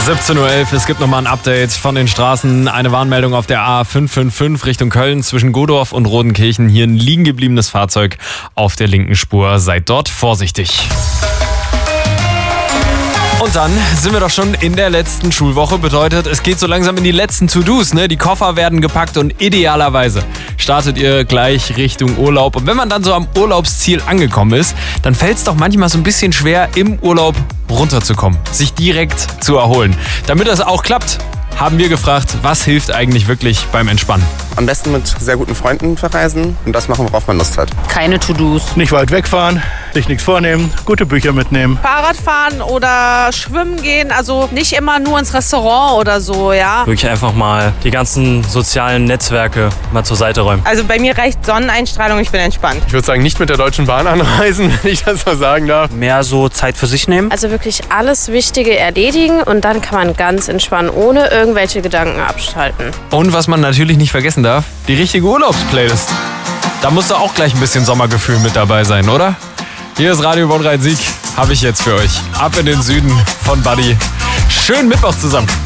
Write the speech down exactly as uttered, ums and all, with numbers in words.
siebzehn Uhr elf, es gibt nochmal ein Update von den Straßen. Eine Warnmeldung auf der A fünf fünf fünf Richtung Köln zwischen Godorf und Rodenkirchen. Hier ein liegen gebliebenes Fahrzeug auf der linken Spur. Seid dort vorsichtig. Und dann sind wir doch schon in der letzten Schulwoche. Bedeutet, es geht so langsam in die letzten To-Dos. Ne? Die Koffer werden gepackt und idealerweise startet ihr gleich Richtung Urlaub. Und wenn man dann so am Urlaubsziel angekommen ist, dann fällt es doch manchmal so ein bisschen schwer, im Urlaub runterzukommen, sich direkt zu erholen. Damit das auch klappt, haben wir gefragt, was hilft eigentlich wirklich beim Entspannen? Am besten mit sehr guten Freunden verreisen und das machen, worauf man Lust hat. Keine To-Dos. Nicht weit wegfahren, sich nichts vornehmen, gute Bücher mitnehmen. Fahrrad fahren oder schwimmen gehen, also nicht immer nur ins Restaurant oder so, ja. Wirklich einfach mal die ganzen sozialen Netzwerke mal zur Seite räumen. Also bei mir reicht Sonneneinstrahlung, ich bin entspannt. Ich würde sagen, nicht mit der Deutschen Bahn anreisen, wenn ich das mal sagen darf. Mehr so Zeit für sich nehmen. Also wirklich alles Wichtige erledigen und dann kann man ganz entspannen, ohne irgendwelche Gedanken abschalten. Und was man natürlich nicht vergessen darf, die richtige Urlaubsplaylist. Da muss da auch gleich ein bisschen Sommergefühl mit dabei sein, oder? Hier ist Radio Bonn Rhein-Sieg, habe ich jetzt für euch. Ab in den Süden von Buddy. Schönen Mittwoch zusammen.